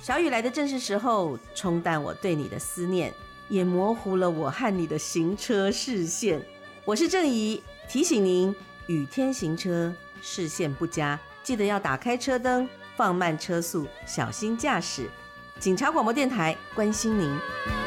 小雨来的正是时候，冲淡我对你的思念，也模糊了我和你的行车视线。我是郑怡，提醒您雨天行车视线不佳，记得要打开车灯，放慢车速，小心驾驶。警察广播电台关心您。